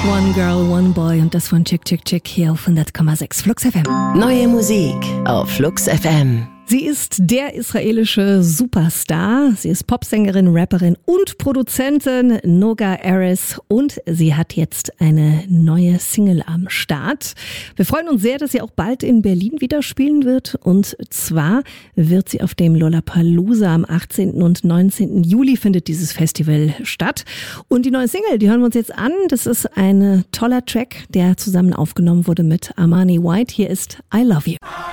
One Girl, One Boy und das von Chick Chick Chick hier auf 100,6 Flux FM. Neue Musik auf Flux FM. Sie ist der israelische Superstar. Sie ist Popsängerin, Rapperin und Produzentin Noga Erez und sie hat jetzt eine neue Single am Start. Wir freuen uns sehr, dass sie auch bald in Berlin wieder spielen wird und zwar wird sie auf dem Lollapalooza am 18. und 19. Juli findet dieses Festival statt. Und die neue Single, die hören wir uns jetzt an. Das ist ein toller Track, der zusammen aufgenommen wurde mit Armani White. Hier ist I Love You.